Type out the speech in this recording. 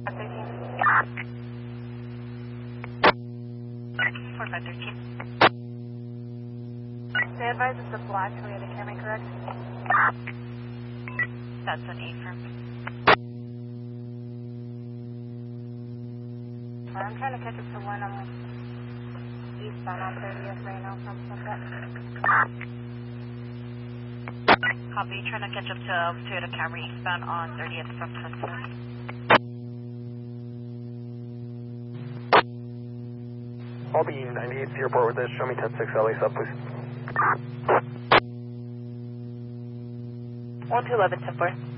4513. They advise it's a black Toyota Camry, correct? That's an affirm. I'm trying to catch up to one. I'm eastbound on 30th right now from Sunset. Copy, trying to catch up to Toyota Camry eastbound on 30th from Sunset. I'll be 98 to the airport with this. Show me 10-6 LA sub, please. 1211, 10-4.